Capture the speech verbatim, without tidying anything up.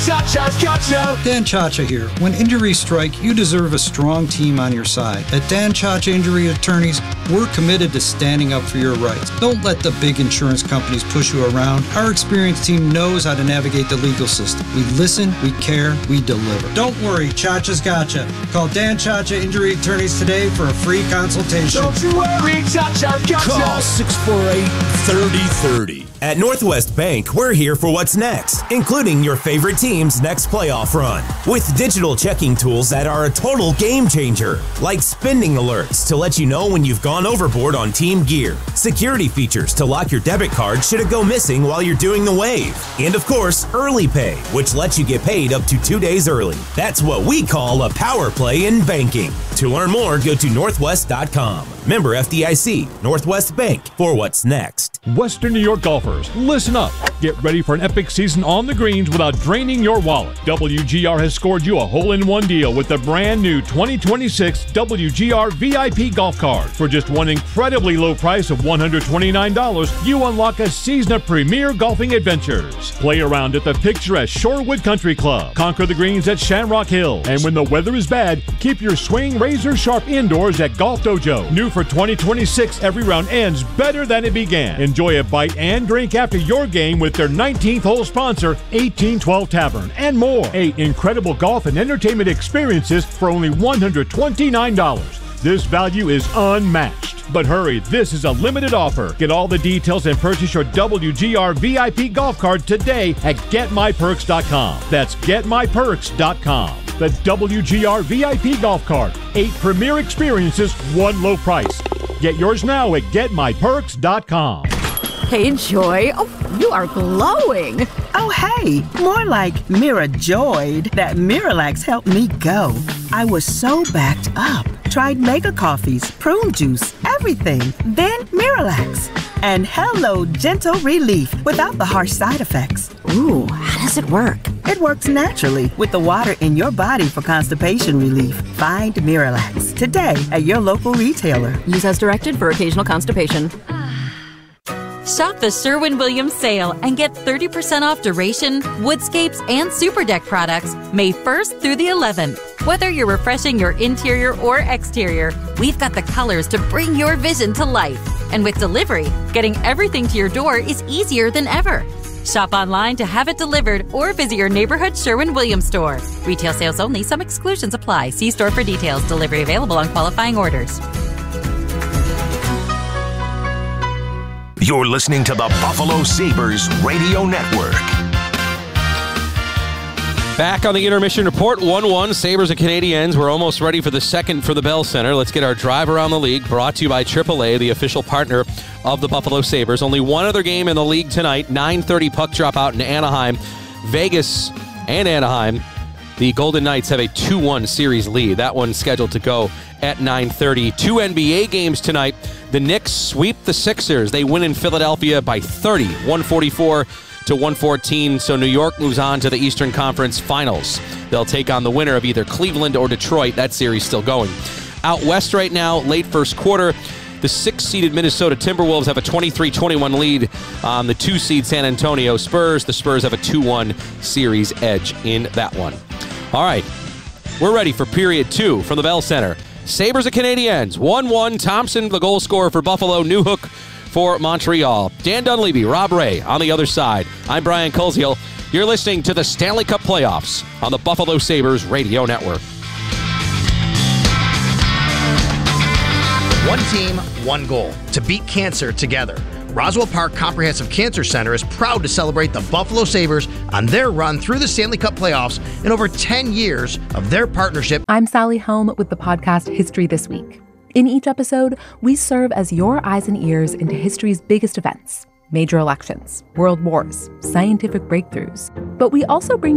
Cha-Cha Gotcha. Dan Chacha here. When injuries strike, you deserve a strong team on your side. At Dan Chacha Injury Attorneys, we're committed to standing up for your rights. Don't let the big insurance companies push you around. Our experienced team knows how to navigate the legal system. We listen, we care, we deliver. Don't worry, Chacha's gotcha. Call Dan Chacha Injury Attorneys today for a free consultation. Don't you worry, Cha-Cha Gotcha. Call six four eight, three oh three oh. At Northwest Bank, we're here for what's next, including your favorite team's next playoff run. With digital checking tools that are a total game changer, like spending alerts to let you know when you've gone overboard on team gear, security features to lock your debit card should it go missing while you're doing the wave, and of course, Early Pay, which lets you get paid up to two days early. That's what we call a power play in banking. To learn more, go to northwest dot com. Member F D I C, Northwest Bank, for what's next. Western New York golfers, listen up. Get ready for an epic season on the greens without draining your wallet. W G R has scored you a hole-in-one deal with the brand new twenty twenty-six W G R V I P golf card. For just one incredibly low price of one hundred twenty-nine dollars, you unlock a season of premier golfing adventures. Play around at the picturesque Shorewood Country Club. Conquer the greens at Shamrock Hill. And when the weather is bad, keep your swing razor sharp indoors at Golf Dojo. New for twenty twenty-six, every round ends better than it began. Enjoy a bite and drink after your game with their nineteenth hole sponsor, eighteen twelve Tavern, and more. Eight incredible golf and entertainment experiences for only one hundred twenty-nine dollars. This value is unmatched. But hurry, this is a limited offer. Get all the details and purchase your W G R V I P golf card today at get my perks dot com. That's get my perks dot com. The W G R V I P golf card. Eight premier experiences, one low price. Get yours now at get my perks dot com. Hey, Joy. Oh, you are glowing. Oh, hey. More like Mira joyed that Miralax helped me go. I was so backed up. Tried mega coffees, prune juice, everything. Then Miralax. And hello, gentle relief without the harsh side effects. Ooh, how does it work? It works naturally with the water in your body for constipation relief. Find Miralax today at your local retailer. Use as directed for occasional constipation. Shop the Sherwin-Williams sale and get thirty percent off Duration, Woodscapes, and Super Deck products May first through the eleventh. Whether you're refreshing your interior or exterior, we've got the colors to bring your vision to life. And with delivery, getting everything to your door is easier than ever. Shop online to have it delivered or visit your neighborhood Sherwin-Williams store. Retail sales only. Some exclusions apply. See store for details. Delivery available on qualifying orders. You're listening to the Buffalo Sabres Radio Network. Back on the intermission report, one one, Sabres and Canadiens. We're almost ready for the second for the Bell Center. Let's get our drive around the league, brought to you by triple A, the official partner of the Buffalo Sabres. Only one other game in the league tonight, nine thirty puck drop out in Anaheim. Vegas and Anaheim. The Golden Knights have a two one series lead. That one's scheduled to go at nine thirty. Two N B A games tonight. The Knicks sweep the Sixers. They win in Philadelphia by thirty, one forty-four to one fourteen. So New York moves on to the Eastern Conference Finals. They'll take on the winner of either Cleveland or Detroit. That series still going. Out west right now, late first quarter, the six-seeded Minnesota Timberwolves have a twenty-three twenty-one lead on the two-seed San Antonio Spurs. The Spurs have a two one series edge in that one. All right, we're ready for period two from the Bell Center. Sabres and Canadiens, one one. Thompson, the goal scorer for Buffalo. Newhook for Montreal. Dan Dunleavy, Rob Ray on the other side. I'm Brian Koziel. You're listening to the Stanley Cup Playoffs on the Buffalo Sabres Radio Network. One team, one goal. To beat cancer together. Roswell Park Comprehensive Cancer Center is proud to celebrate the Buffalo Sabres on their run through the Stanley Cup playoffs in over ten years of their partnership. I'm Sally Helm with the podcast History This Week. In each episode, we serve as your eyes and ears into history's biggest events, major elections, world wars, scientific breakthroughs. But we also bring